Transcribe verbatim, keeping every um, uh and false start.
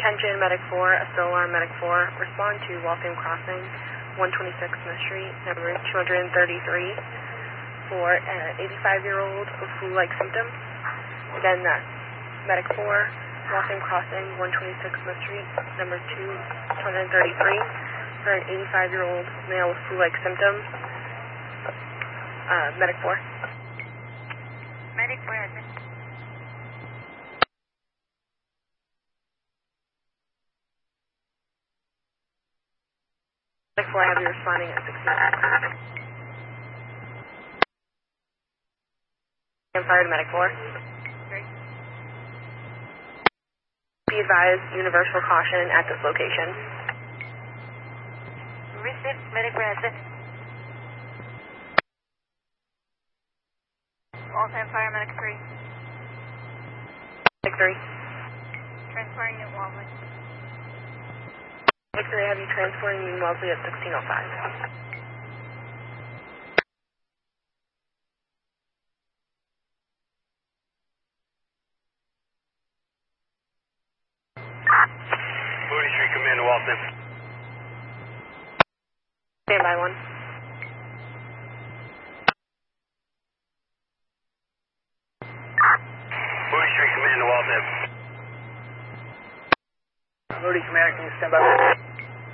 Attention, Medic four, Still Alarm Medic four, respond to Waltham Crossing, one twenty-six Smith Street, number two thirty-three, for an eighty-five-year-old with flu-like symptoms. Again, that's Medic four, Waltham Crossing, one twenty-six Smith Street, number two thirty-three, for an eighty-five-year-old male with flu-like symptoms. Uh, Medic four. Medic four, admin. Medic four, I have you responding at sixteen. I'm fired, Medic four. Great. Be advised, universal caution at this location. Receive, Medic four, admin. Waltham Fire, Medic three. Medic three. Transporting you, Waltham. Medic three, I have you transporting you Wellesley at sixteen oh five. Moody Street, Command to Waltham. Stand by one. Moody Street, Command to Waltham. Moody Commander, can you stand by?